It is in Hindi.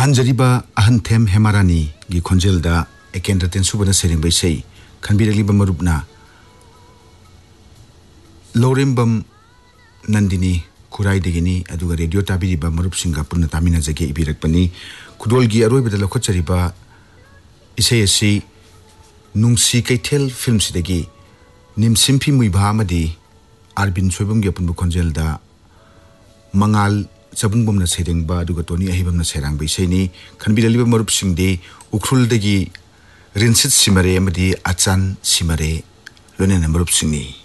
ताहनजरीबा अहनथेम हेमारानी गी खोंजेलदा एकेंद्रतेन सुबना सेरिंग बैसै खनबिरलिबा मरुपना लोरेंबम नंदिनी खुराइदगिनी अदुगा रेडियो ताबिरिबा मरुपसिंगा पुन्ना तामिना जगे इबिरकपनी खुदोलगी अरोइबदा लखोचरिबा इसेयसी नुंसी कैथेल फिल्म सिदगी निमसिमफी मुइभा अमदी आरबिन सोइबमगे पुन्बु खोंजेलदा मंगाल सबुंगबमना सेरेंगबा अदुगा टोनी अहिबमना सेरांग बैसैनी खनबिरलिबा मरुपसिंगदे उखरुलदगी रिंसित सिमरे अमदी आचान सिमरे लोनेना मरुपसिंगनी